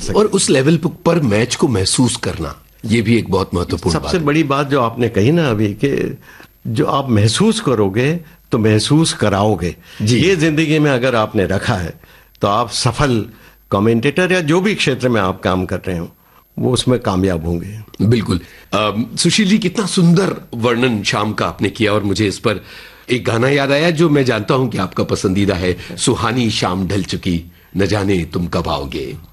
सकते। और उस लेवल पर मैच को महसूस करना, ये भी एक बहुत महत्वपूर्ण बात सबसे है। बड़ी बात जो आपने कही ना अभी, कि जो आप महसूस करोगे तो महसूस कराओगे, ये जिंदगी में अगर आपने रखा है तो आप सफल कमेंटेटर या जो भी क्षेत्र में आप काम कर रहे हो वो उसमें कामयाब होंगे। बिल्कुल। सुशील जी, कितना सुंदर वर्णन शाम का आपने किया, और मुझे इस पर एक गाना याद आया जो मैं जानता हूं कि आपका पसंदीदा है, सुहानी शाम ढल चुकी, न जाने तुम कब आओगे।